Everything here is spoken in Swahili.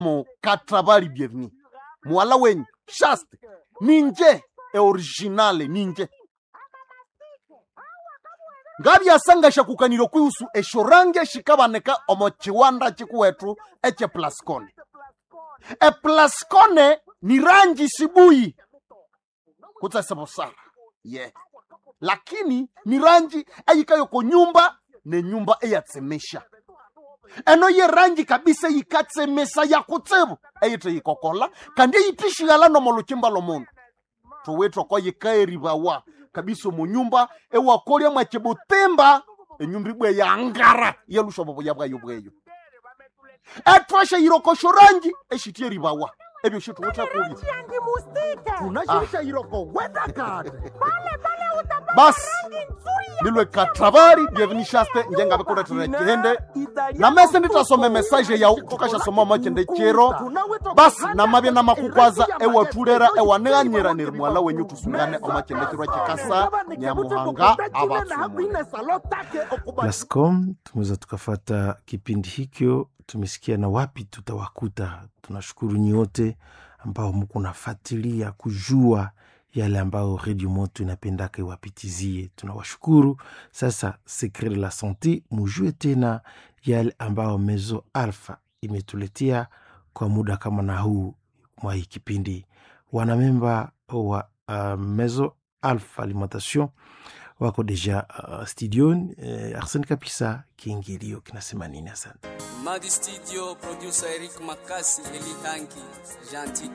Mon katrabali bienvenue. Mwala wenyu shaste ninje e originale ninje. Ngabi asangasha kukaniro kwiusu eshorange shikabaneka omo chiwanda chikuwetu eche Plascone. E Plascone ni rangi sibui. Kutsa sabosara. Yeah. Lakini ni rangi ayikayo ko nyumba ne nyumba eyatsemesha. Eno ye rangi kabisa yikatsemesa ya kutsebu eyite yikokola kandi yitishigala no moluchimba lomundu. Tuwetu kwa yikaeriba wa kabisa mu nyumba ewakolya mwachebutemba enyumba bwe yangara yelushobo yabwa yobweyo. Etwasha yirokosho rangi eshitie ribawa. Ebyo shitu wota kubi. Tunashirisha yiroko weta card. Bas nilwe katravari bienvenue shaste njenga bekora turekende na mese nitasome message ya tukasha soma makende chero bas na mabye na makukwaza ewa tulera ewa neganyira ni mwala wenyu tusungane omakende chero chikasa nyamuhanga abatumu. Plascone tumeweza tukafata kipindi hikyo, tumesikia na wapi tutawakuta. Tunashukuru nyote ambao mko nafuatilia kujua yale ambao Radio Moto inapendaka iwapitizie. Tunawashukuru. Sasa Secret de la Santé mujue tena yale ambao Maison Alpha imetuletea kwa muda kama na huu mwa hii kipindi. Wanamemba wa Maison Alpha Alimentation wako deja studioni. Arsene Kapisa kiingilio kinasema nini? Asante. Madi Studio, producer Eric Makasi, Eli Tanki, Gentil.